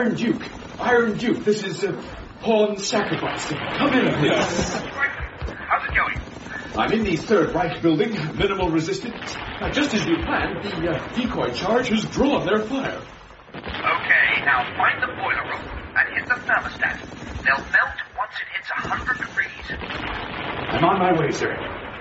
Iron Duke. Iron Duke, this is pawn sacrifice. Come in, please. How's it going? I'm in the Third Reich building. Minimal resistance. Just as you planned, the decoy charge has drawn their fire. Okay, now find the boiler room and hit the thermostat. They'll melt once it hits 100 degrees. I'm on my way, sir.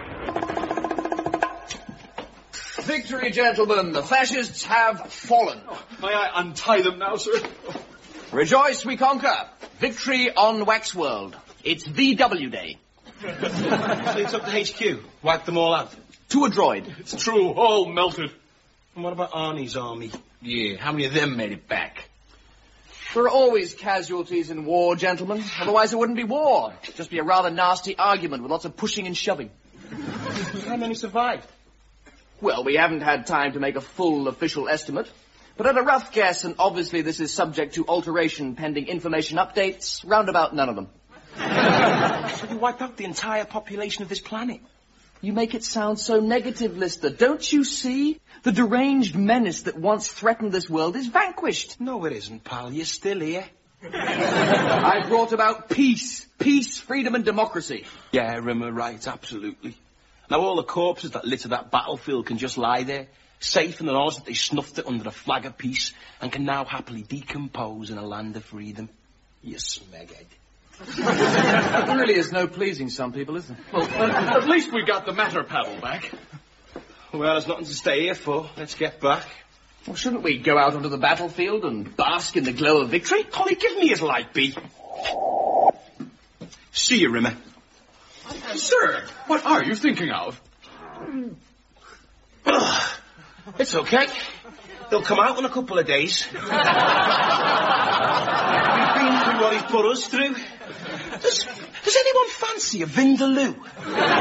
Victory, gentlemen. The fascists have fallen. May I untie them now, sir? Rejoice, we conquer. Victory on Waxworld. It's VW Day. Fleet's up to HQ. Wipe them all out. To a droid. It's true, all melted. And what about Arnie's army? Yeah, how many of them made it back? There are always casualties in war, gentlemen. Otherwise it wouldn't be war. It'd just be a rather nasty argument with lots of pushing and shoving. How many survived? Well, we haven't had time to make a full official estimate. But at a rough guess, and obviously this is subject to alteration pending information updates, round about none of them. So you wipe out the entire population of this planet? You make it sound so negative, Lister. Don't you see? The deranged menace that once threatened this world is vanquished. No, it isn't, pal. You're still here. I brought about peace. Peace, freedom, and democracy. Yeah, Rimmer, right, absolutely. Now all the corpses that litter that battlefield can just lie there, safe in the knowledge that they snuffed it under a flag of peace and can now happily decompose in a land of freedom. You smeghead. There really is no pleasing some people, is there? Well, at least we got the matter paddle back. Well, there's nothing to stay here for. Let's get back. Well, shouldn't we go out onto the battlefield and bask in the glow of victory? Holly, give me his light, B. See you, Rimmer. Sir, what are you thinking of? It's okay. They'll come out in a couple of days. We've been through what he's put us through. Does anyone fancy a Vindaloo?